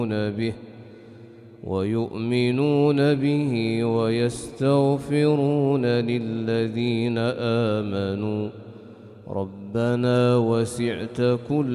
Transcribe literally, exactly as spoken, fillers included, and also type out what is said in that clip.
به ويؤمنون به ويستغفرون للذين آمنوا ربنا وسعت كل